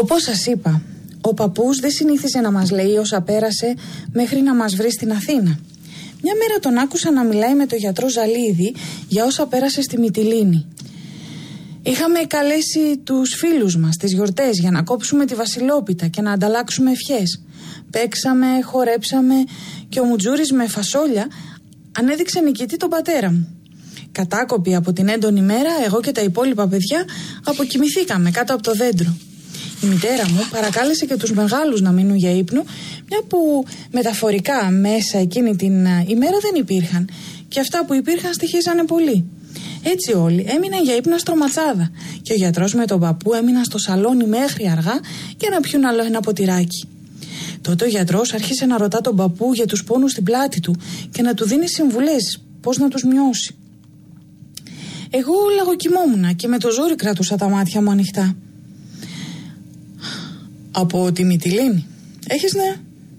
Όπως σας είπα, ο παππούς δεν συνήθιζε να μας λέει όσα πέρασε μέχρι να μας βρει στην Αθήνα. Μια μέρα τον άκουσα να μιλάει με τον γιατρό Ζαλίδη για όσα πέρασε στη Μυτιλήνη. Είχαμε καλέσει τους φίλους μας στις γιορτές για να κόψουμε τη βασιλόπιτα και να ανταλλάξουμε ευχές. Παίξαμε, χορέψαμε και ο Μουτζούρης με φασόλια ανέδειξε νικητή τον πατέρα μου. Κατάκοποι από την έντονη μέρα, εγώ και τα υπόλοιπα παιδιά αποκοιμηθήκαμε κάτω από το δέντρο. Η μητέρα μου παρακάλεσε και τους μεγάλους να μείνουν για ύπνο, μια που μεταφορικά μέσα εκείνη την ημέρα δεν υπήρχαν και αυτά που υπήρχαν στοιχίζανε πολύ. Έτσι όλοι έμειναν για ύπνο στρωματσάδα και ο γιατρός με τον παππού έμειναν στο σαλόνι μέχρι αργά για να πιούν άλλο ένα ποτηράκι. Τότε ο γιατρός άρχισε να ρωτά τον παππού για τους πόνους στην πλάτη του και να του δίνει συμβουλές πώς να τους μειώσει. Εγώ λαγοκοιμόμουνα και με το ζόρι κρατούσα τα μάτια μου ανοιχτά. Από τη Μυτιλήνη έχεις νέα?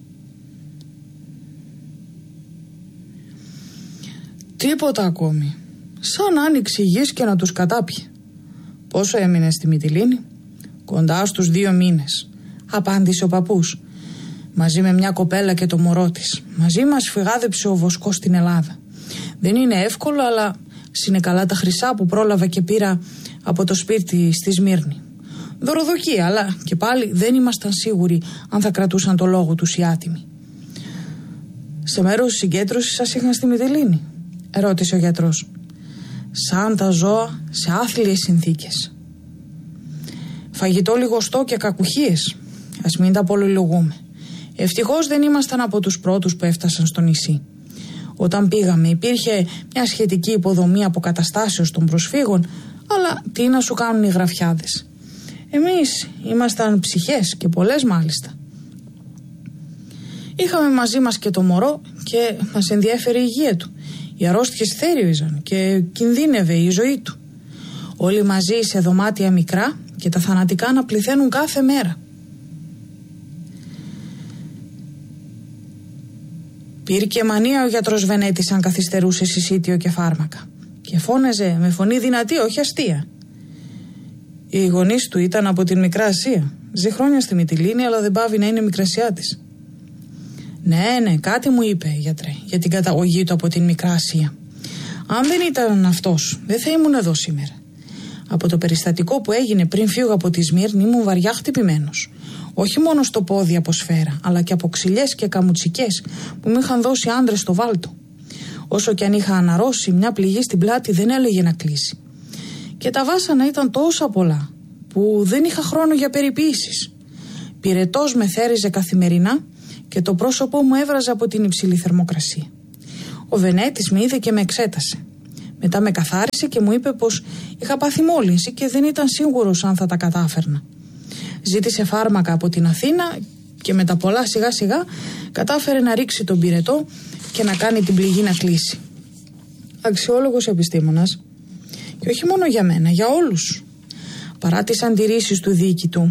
Τίποτα ακόμη. Σαν άνοιξε η γης και να τους κατάπιε. Πόσο έμεινε στη Μυτιλήνη? Κοντά στους 2 μήνες, απάντησε ο παππούς. Μαζί με μια κοπέλα και το μωρό της. Μαζί μας φυγάδεψε ο βοσκός στην Ελλάδα. Δεν είναι εύκολο, αλλά είναι καλά τα χρυσά που πρόλαβα και πήρα από το σπίτι στη Σμύρνη. Δωροδοκία, αλλά και πάλι δεν ήμασταν σίγουροι αν θα κρατούσαν το λόγο τους οι άτιμοι. Σε μέρος συγκέντρωσης σας είχαν στη Μυτιλήνη? Ρώτησε ο γιατρός. Σαν τα ζώα σε άθλιες συνθήκες. Φαγητό λιγοστό και κακουχίες. Ας μην τα πολυλογούμε. Ευτυχώς δεν ήμασταν από τους πρώτους που έφτασαν στο νησί. Όταν πήγαμε υπήρχε μια σχετική υποδομή αποκαταστάσεως των προσφύγων, αλλά τι να σου κάνουν οι γραφιάδες. Εμείς ήμασταν ψυχές και πολλές μάλιστα. Είχαμε μαζί μας και το μωρό και μας ενδιέφερε η υγεία του. Οι αρρώστιες θέριζαν και κινδύνευε η ζωή του. Όλοι μαζί σε δωμάτια μικρά και τα θανατικά να πληθαίνουν κάθε μέρα. Πήρε και μανία ο γιατρός Βενέτης αν καθυστερούσε συσίτιο και φάρμακα και φώναζε με φωνή δυνατή, όχι αστεία. Οι γονείς του ήταν από την Μικρά Ασία. Ζει χρόνια στη Μυτιλήνη, αλλά δεν πάβει να είναι Μικρασιάτης. Ναι, κάτι μου είπε, γιατρέ, για την καταγωγή του από την Μικρά Ασία. Αν δεν ήταν αυτός, δεν θα ήμουν εδώ σήμερα. Από το περιστατικό που έγινε πριν φύγω από τη Σμύρνη ήμουν βαριά χτυπημένος. Όχι μόνο στο πόδι από σφαίρα, αλλά και από ξυλιές και καμουτσικές που μου είχαν δώσει άντρες στο βάλτο. Όσο κι αν είχα αναρρώσει, μια πληγή στην πλάτη δεν έλεγε να κλείσει. Και τα βάσανα ήταν τόσα πολλά, που δεν είχα χρόνο για περιποίησεις. Πυρετός με θέριζε καθημερινά και το πρόσωπό μου έβραζε από την υψηλή θερμοκρασία. Ο Βενέτης με είδε και με εξέτασε. Μετά με καθάρισε και μου είπε πως είχα πάθει μόλυνση και δεν ήταν σίγουρος αν θα τα κατάφερνα. Ζήτησε φάρμακα από την Αθήνα και με τα πολλά σιγά σιγά κατάφερε να ρίξει τον πυρετό και να κάνει την πληγή να κλείσει. Αξιόλογος επιστήμονας. Και όχι μόνο για μένα, για όλους. Παρά τις αντιρρήσεις του διοικητού,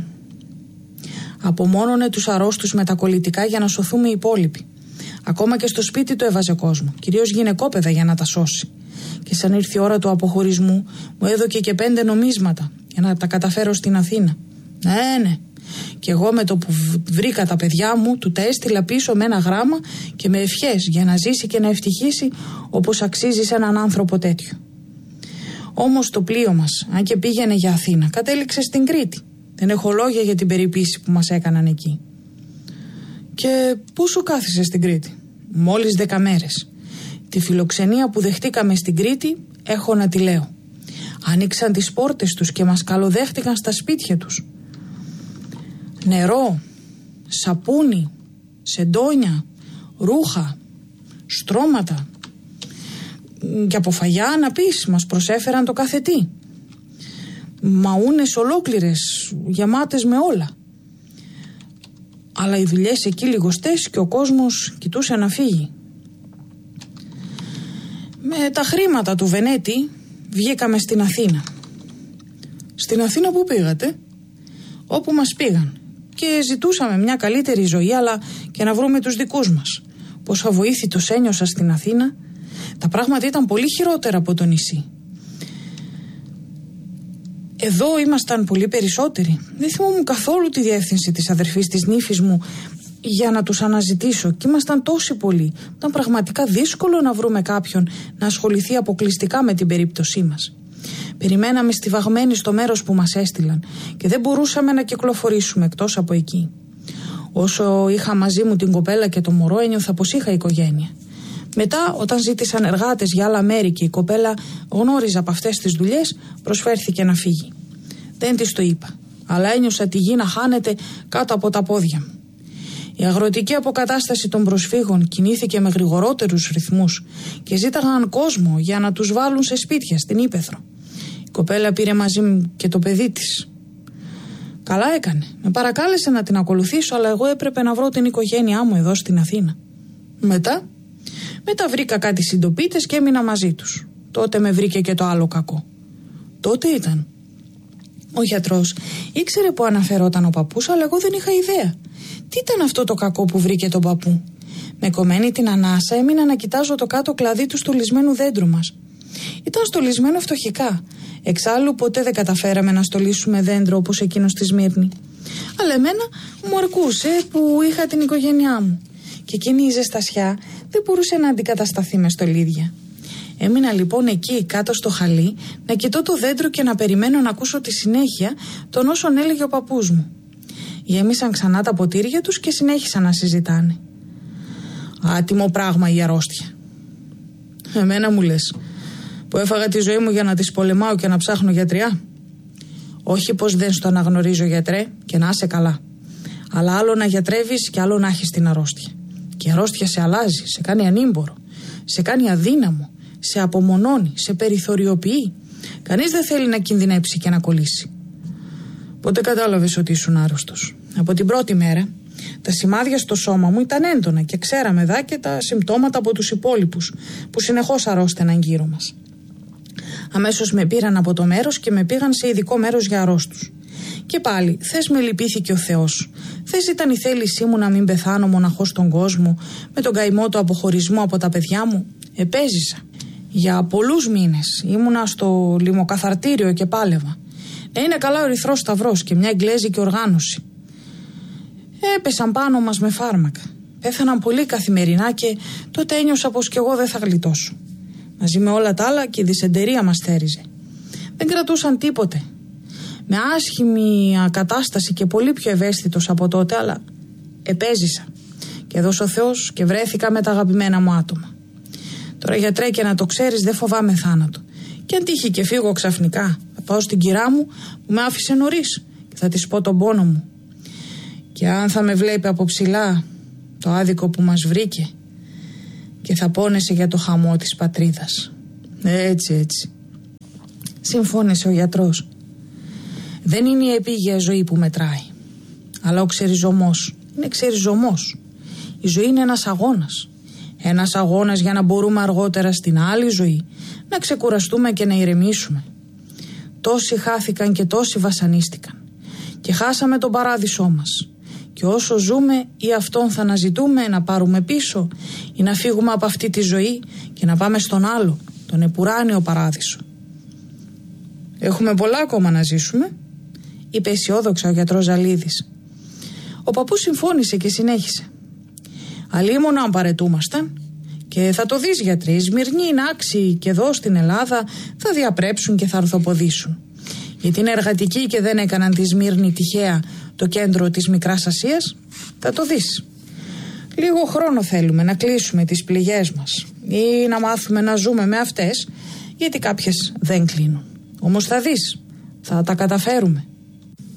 απομόνωνε τους αρρώστους με τα κολλητικά για να σωθούμε οι υπόλοιποι. Ακόμα και στο σπίτι του έβαζε κόσμο, κυρίως γυναικόπαιδα, για να τα σώσει. Και σαν ήρθε η ώρα του αποχωρισμού, μου έδωκε και 5 νομίσματα για να τα καταφέρω στην Αθήνα. Ναι. Και εγώ με το που βρήκα τα παιδιά μου, του τα έστειλα πίσω με ένα γράμμα και με ευχές για να ζήσει και να ευτυχήσει όπως αξίζει σε έναν άνθρωπο τέτοιο. Όμως το πλοίο μας, αν και πήγαινε για Αθήνα, κατέληξε στην Κρήτη. Δεν έχω λόγια για την περιποίηση που μας έκαναν εκεί. Και πού σου κάθισε στην Κρήτη? Μόλις 10 μέρες. Τη φιλοξενία που δεχτήκαμε στην Κρήτη έχω να τη λέω. Άνοιξαν τις πόρτες τους και μας καλοδέχτηκαν στα σπίτια τους. Νερό, σαπούνι, σεντόνια, ρούχα, στρώματα. Και από φαγιά να πεις, μας προσέφεραν το κάθε τι. Μαούνες ολόκληρες, γεμάτες με όλα. Αλλά οι δουλειές εκεί λιγοστές και ο κόσμος κοιτούσε να φύγει. Με τα χρήματα του Βενέτη βγήκαμε στην Αθήνα. Στην Αθήνα που πήγατε? Όπου μας πήγαν. Και ζητούσαμε μια καλύτερη ζωή, αλλά και να βρούμε τους δικούς μας. Πόσο αβοήθητος ένιωσα στην Αθήνα. Τα πράγματα ήταν πολύ χειρότερα από το νησί. Εδώ ήμασταν πολύ περισσότεροι. Δεν θυμόμουν καθόλου τη διεύθυνση της αδερφής της νύφης μου για να τους αναζητήσω, και ήμασταν τόσοι πολλοί. Ήταν πραγματικά δύσκολο να βρούμε κάποιον να ασχοληθεί αποκλειστικά με την περίπτωσή μας. Περιμέναμε στιβαγμένοι στο μέρος που μας έστειλαν και δεν μπορούσαμε να κυκλοφορήσουμε εκτός από εκεί. Όσο είχα μαζί μου την κοπέλα και το μωρό, ένιωθα πως είχα οικογένεια. Μετά, όταν ζήτησαν εργάτες για άλλα μέρη και η κοπέλα γνώριζε από αυτές τις δουλειές, προσφέρθηκε να φύγει. Δεν της το είπα, αλλά ένιωσα τη γη να χάνεται κάτω από τα πόδια μου. Η αγροτική αποκατάσταση των προσφύγων κινήθηκε με γρηγορότερους ρυθμούς και ζήταγαν κόσμο για να τους βάλουν σε σπίτια στην Ύπαιθρο. Η κοπέλα πήρε μαζί μου και το παιδί της. Καλά έκανε. Με παρακάλεσε να την ακολουθήσω, αλλά εγώ έπρεπε να βρω την οικογένειά μου εδώ στην Αθήνα. Μετά βρήκα κάτι συντοπίτες και έμεινα μαζί τους. Τότε με βρήκε και το άλλο κακό. Τότε ήταν. Ο γιατρός ήξερε που αναφερόταν ο παππούς, αλλά εγώ δεν είχα ιδέα. Τι ήταν αυτό το κακό που βρήκε τον παππού? Με κομμένη την ανάσα έμεινα να κοιτάζω το κάτω κλαδί του στολισμένου δέντρου μας. Ήταν στολισμένο φτωχικά. Εξάλλου ποτέ δεν καταφέραμε να στολίσουμε δέντρο όπως εκείνο στη Σμύρνη. Αλλά εμένα μου αρκούσε που είχα την οικογένειά μου. Και εκείνη η ζεστασιά δεν μπορούσε να αντικατασταθεί με στολίδια. Έμεινα λοιπόν εκεί κάτω στο χαλί να κοιτώ το δέντρο και να περιμένω να ακούσω τη συνέχεια των όσων έλεγε ο παππούς μου. Γέμισαν ξανά τα ποτήρια τους και συνέχισαν να συζητάνε. Άτιμο πράγμα η αρρώστια. Εμένα μου λες, που έφαγα τη ζωή μου για να τις πολεμάω και να ψάχνω γιατριά? Όχι πως δεν στο αναγνωρίζω, γιατρέ, και να είσαι καλά. Αλλά άλλο να γιατρεύεις και άλλο να έχεις την αρρώστια. Και η αρρώστια σε αλλάζει, σε κάνει ανήμπορο, σε κάνει αδύναμο, σε απομονώνει, σε περιθωριοποιεί. Κανείς δεν θέλει να κινδυνέψει και να κολλήσει. Πότε κατάλαβες ότι ήσουν άρρωστος? Από την πρώτη μέρα. Τα σημάδια στο σώμα μου ήταν έντονα και ξέραμε δά και τα συμπτώματα από τους υπόλοιπους που συνεχώς αρρώστεναν γύρω μας. Αμέσως με πήραν από το μέρος και με πήγαν σε ειδικό μέρος για αρρώστους. Και πάλι, θες με λυπήθηκε ο Θεός. Θες ήταν η θέλησή μου να μην πεθάνω μοναχός στον κόσμο, με τον καημό του αποχωρισμό από τα παιδιά μου? Επέζησα. Για πολλούς μήνες ήμουνα στο λιμοκαθαρτήριο και πάλευα. Είναι καλά ο Ερυθρός Σταυρός και μια εγγλέζικη οργάνωση. Έπεσαν πάνω μας με φάρμακα. Πέθαναν πολύ καθημερινά και τότε ένιωσα πως κι εγώ δεν θα γλιτώσω. Μαζί με όλα τα άλλα και η δυσεντερία μας θέριζε. Δεν κρατούσαν τίποτε. Με άσχημη κατάσταση και πολύ πιο ευαίσθητος από τότε, αλλά επέζησα. Και έδωσε ο Θεός και βρέθηκα με τα αγαπημένα μου άτομα. Τώρα, γιατρέ, και να το ξέρεις, δεν φοβάμαι θάνατο. Και αν τύχει και φύγω ξαφνικά, θα πάω στην κυρά μου που με άφησε νωρίς και θα της πω τον πόνο μου. Και αν θα με βλέπει από ψηλά το άδικο που μας βρήκε, και θα πόνεσε για το χαμό της πατρίδας. Έτσι. Συμφώνησε ο γιατρός. Δεν είναι η επίγεια ζωή που μετράει, αλλά ο ξεριζωμός. Είναι ξεριζωμός. Η ζωή είναι ένας αγώνας. Ένας αγώνας για να μπορούμε αργότερα στην άλλη ζωή να ξεκουραστούμε και να ηρεμήσουμε. Τόσοι χάθηκαν και τόσοι βασανίστηκαν και χάσαμε τον παράδεισό μας. Και όσο ζούμε ή αυτόν θα αναζητούμε να πάρουμε πίσω ή να φύγουμε από αυτή τη ζωή και να πάμε στον άλλο, τον επουράνιο παράδεισο. Έχουμε πολλά ακόμα να ζήσουμε, είπε αισιόδοξα ο γιατρός Ζαλίδης. Ο παππούς συμφώνησε και συνέχισε. Αλλήμον αν παρετούμασταν, και θα το δεις, γιατρέ, οι Σμυρνοί Νάξοι και εδώ στην Ελλάδα θα διαπρέψουν και θα ορθοποδήσουν. Γιατί είναι εργατικοί και δεν έκαναν τη Σμύρνη τυχαία το κέντρο της Μικράς Ασίας. Θα το δεις. Λίγο χρόνο θέλουμε να κλείσουμε τις πληγές μας ή να μάθουμε να ζούμε με αυτές, γιατί κάποιες δεν κλείνουν. Όμως θα δεις, θα τα καταφέρουμε.